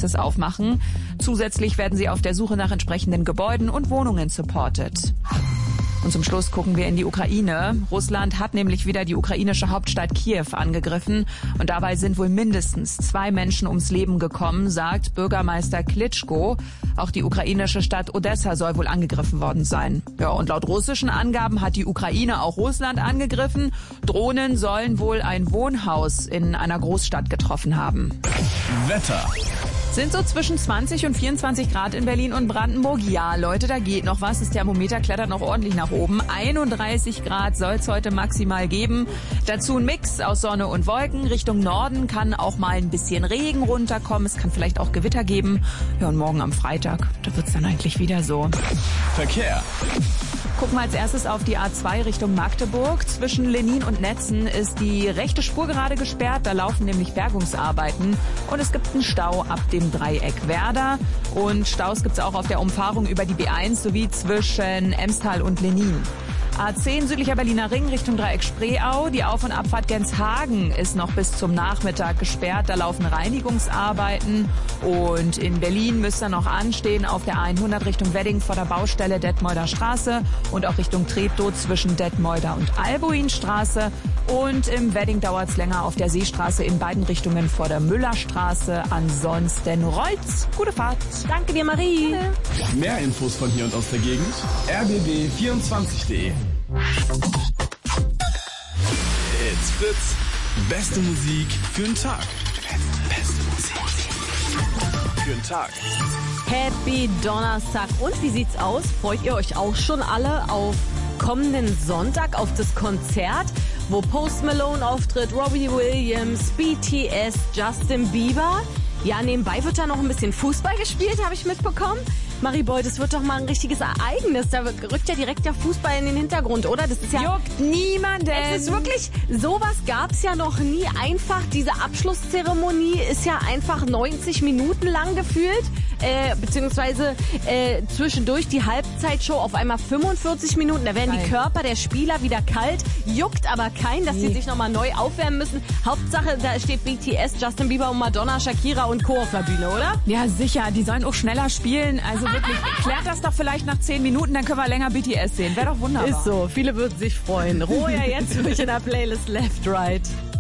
Praxis aufmachen. Zusätzlich werden sie auf der Suche nach entsprechenden Gebäuden und Wohnungen supported. Und zum Schluss gucken wir in die Ukraine. Russland hat nämlich wieder die ukrainische Hauptstadt Kiew angegriffen. Und dabei sind wohl mindestens 2 Menschen ums Leben gekommen, sagt Bürgermeister Klitschko. Auch die ukrainische Stadt Odessa soll wohl angegriffen worden sein. Ja, und laut russischen Angaben hat die Ukraine auch Russland angegriffen. Drohnen sollen wohl ein Wohnhaus in einer Großstadt getroffen haben. Wetter. Sind so zwischen 20 und 24 Grad in Berlin und Brandenburg. Ja, Leute, da geht noch was. Das Thermometer klettert noch ordentlich nach oben. 31 Grad soll es heute maximal geben. Dazu ein Mix aus Sonne und Wolken. Richtung Norden kann auch mal ein bisschen Regen runterkommen. Es kann vielleicht auch Gewitter geben. Ja, und morgen am Freitag, da wird's dann eigentlich wieder so. Verkehr. Gucken wir als erstes auf die A2 Richtung Magdeburg. Zwischen Lenin und Netzen ist die rechte Spur gerade gesperrt. Da laufen nämlich Bergungsarbeiten. Und es gibt einen Stau ab dem Dreieck Werder. Und Staus gibt's auch auf der Umfahrung über die B1 sowie zwischen Emstal und Lenin. A10 südlicher Berliner Ring Richtung Dreieck Spreeau. Die Auf- und Abfahrt Genshagen ist noch bis zum Nachmittag gesperrt. Da laufen Reinigungsarbeiten. Und in Berlin müsste noch anstehen auf der A100 Richtung Wedding vor der Baustelle Detmolder Straße und auch Richtung Treptow zwischen Detmolder und Albuinstraße. Und im Wedding dauert es länger auf der Seestraße in beiden Richtungen vor der Müllerstraße. Ansonsten rollt's. Gute Fahrt. Danke dir, Marie. Mehr Infos von hier und aus der Gegend. rbb24.de. It's Fritz. Beste Musik für den Tag. Beste Musik für den Tag. Happy Donnerstag. Und wie sieht's aus? Freut ihr euch auch schon alle auf kommenden Sonntag, auf das Konzert, wo Post Malone auftritt, Robbie Williams, BTS, Justin Bieber? Ja, nebenbei wird da noch ein bisschen Fußball gespielt, habe ich mitbekommen. Marie Boy, das wird doch mal ein richtiges Ereignis. Da rückt ja direkt der Fußball in den Hintergrund, oder? Das ist ja... Juckt niemanden. Es ist wirklich, sowas gab's ja noch nie. Einfach, diese Abschlusszeremonie ist ja einfach 90 Minuten lang gefühlt. Beziehungsweise zwischendurch die Halbzeitshow auf einmal 45 Minuten. Da werden die Körper der Spieler wieder kalt. Juckt aber keinen, dass sie sich nochmal neu aufwärmen müssen. Hauptsache, da steht BTS, Justin Bieber und Madonna, Shakira und Co. auf der Bühne, oder? Ja, sicher. Die sollen auch schneller spielen. Also wirklich, klärt das doch vielleicht nach 10 Minuten, dann können wir länger BTS sehen. Wäre doch wunderbar. Ist so. Viele würden sich freuen. Roja jetzt durch in der Playlist Left, Right.